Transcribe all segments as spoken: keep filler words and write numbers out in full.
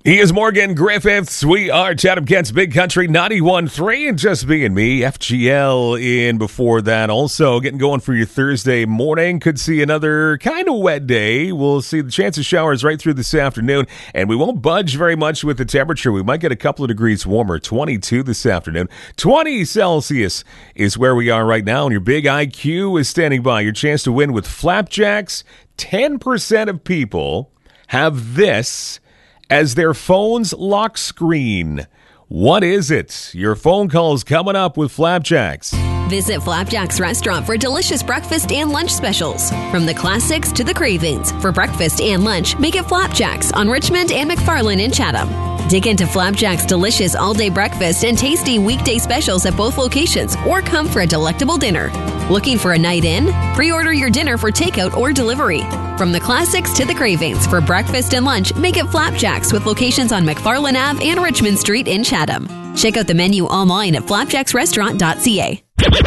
He is Morgan Griffiths. We are Chatham-Kent's Big Country ninety-one point three, and just me and me, F G L in before that. Also, getting going for your Thursday morning. Could see another kind of wet day. We'll see the chance of showers right through this afternoon, and we won't budge very much with the temperature. We might get a couple of degrees warmer. twenty-two this afternoon. twenty Celsius is where we are right now, and your Big I Q is standing by. Your chance to win with flapjacks. ten percent of people have this as their phone's lock screen. What is it? Your phone call's coming up with Flapjacks. Visit Flapjacks Restaurant for delicious breakfast and lunch specials. From the classics to the cravings. For breakfast and lunch, make it Flapjacks on Richmond and McFarland in Chatham. Dig into Flapjacks' delicious all-day breakfast and tasty weekday specials at both locations, or come for a delectable dinner. Looking for a night in? Pre-order your dinner for takeout or delivery. From the classics to the cravings. For breakfast and lunch, make it Flapjacks with locations on McFarland Avenue and Richmond Street in Chatham. Check out the menu online at flapjacks restaurant dot c a.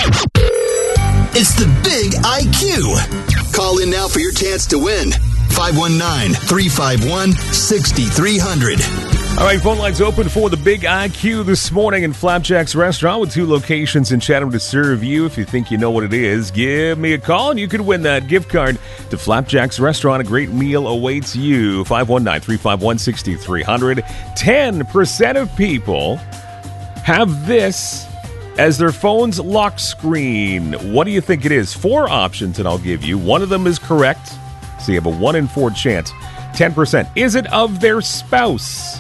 It's the Big I Q. Call in now for your chance to win. five one nine, three five one, six three zero zero. All right, phone lines open for the Big I Q this morning in Flapjacks Restaurant with two locations in Chatham to serve you. If you think you know what it is, give me a call and you could win that gift card to Flapjacks Restaurant. A great meal awaits you. five one nine, three five one, six three zero zero. ten percent of people have this as their phone's lock screen. What do you think it is? Four options that I'll give you. One of them is correct, so you have a one in four chance. ten percent. Is it of their spouse?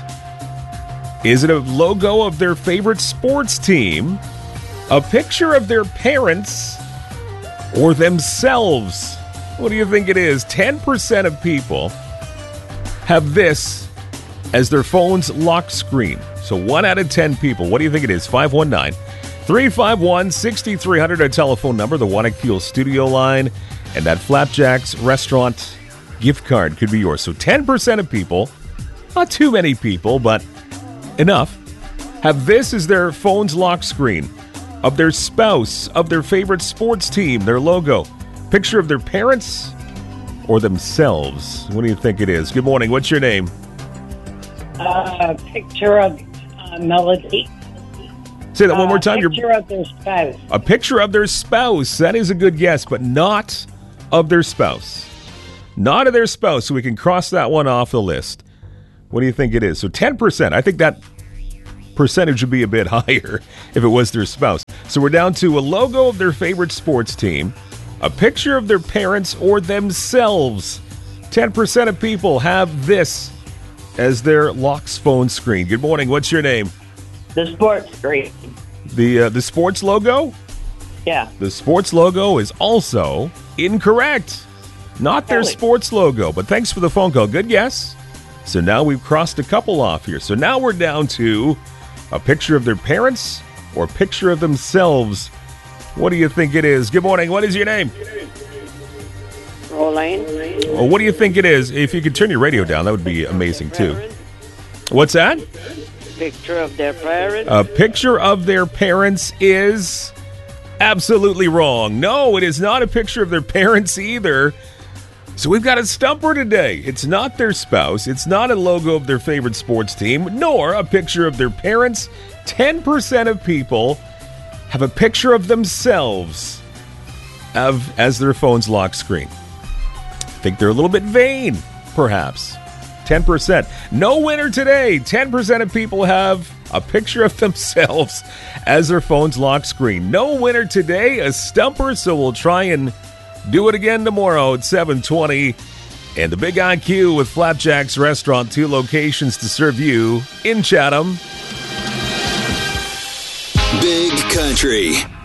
Is it a logo of their favorite sports team? A picture of their parents? Or themselves? What do you think it is? ten percent of people have this as their phone's lock screen. So one out of ten people. What do you think it is? five one nine, three five one, six three zero zero, our telephone number, the Wanakeel studio line, and that Flapjacks Restaurant gift card could be yours. So ten percent of people, not too many people, but enough, have this as their phone's lock screen, of their spouse, of their favorite sports team, their logo, picture of their parents or themselves. What do you think it is? Good morning. What's your name? Uh, a picture of uh, Melody. Say that one more time. A picture You're, of their spouse. A picture of their spouse. That is a good guess, but not of their spouse. Not of their spouse, so we can cross that one off the list. What do you think it is? So ten percent. I think that percentage would be a bit higher if it was their spouse. So we're down to a logo of their favorite sports team, a picture of their parents or themselves. ten percent of people have this as their locks phone screen. Good morning. What's your name? The sports screen. The, uh, the sports logo? Yeah. The sports logo is also incorrect. Not their Really? sports logo, but thanks for the phone call. Good guess. So now we've crossed a couple off here. So now we're down to a picture of their parents or picture of themselves. What do you think it is? Good morning. What is your name? Rolling. Well, what do you think it is? If you could turn your radio down, that would be amazing too. What's that? Picture of their parents. A picture of their parents is absolutely wrong. No, it is not a picture of their parents either. So we've got a stumper today. It's not their spouse. It's not a logo of their favorite sports team, nor a picture of their parents. ten percent of people have a picture of themselves of, as their phone's lock screen. Think they're a little bit vain, perhaps. ten percent. No winner today. ten percent of people have a picture of themselves as their phone's lock screen. No winner today. A stumper, so we'll try and do it again tomorrow at seven twenty. And the Big I Q with Flapjacks Restaurant, two locations to serve you in Chatham. Big Country.